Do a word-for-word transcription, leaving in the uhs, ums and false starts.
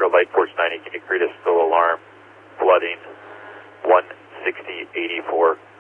Metro Light Force ninety, can you create a stow alarm, flooding, one sixty eighty-four.